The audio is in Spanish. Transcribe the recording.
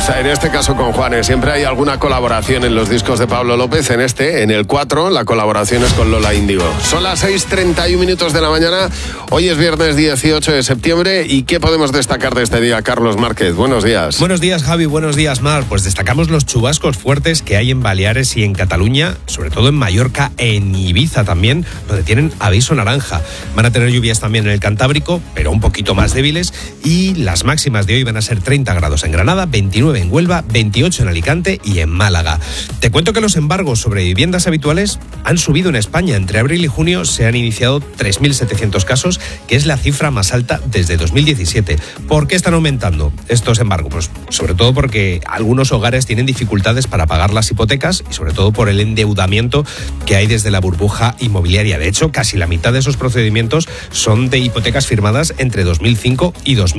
López, en este caso con Juanes. Siempre hay alguna colaboración en los discos de Pablo López. En el 4, la colaboración es con Lola Índigo. Son las 6:31 de la mañana. Hoy es viernes 18 de septiembre. ¿Y qué podemos destacar de este día, Carlos Márquez? Buenos días. Buenos días, Javi. Buenos días, Mar. Pues destacamos los chubascos fuertes que hay en Baleares y en Cataluña, sobre todo en Mallorca, en Ibiza también, donde tienen aviso naranja. Van a tener lluvias también en el Cantábrico, pero un poquito más débiles. Y las máximas de hoy van a ser 30 grados en Granada, 29 en Huelva, 28 en Alicante y en Málaga. Te cuento que los embargos sobre viviendas habituales han subido en España. Entre abril y junio se han iniciado 3.700 casos, que es la cifra más alta desde 2017. ¿Por qué están aumentando estos embargos? Pues sobre todo porque algunos hogares tienen dificultades para pagar las hipotecas y sobre todo por el endeudamiento que hay desde la burbuja inmobiliaria. De hecho, casi la mitad de esos procedimientos son de hipotecas firmadas entre 2005 y 2000.